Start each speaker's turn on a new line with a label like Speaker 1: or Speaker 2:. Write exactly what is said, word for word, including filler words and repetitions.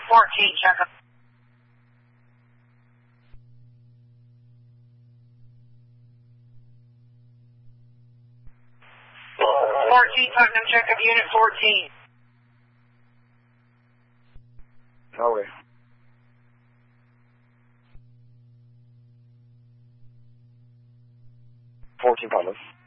Speaker 1: fourteen, check up. fourteen, Putnam, check up unit fourteen.
Speaker 2: Okay. fourteen, Putnam.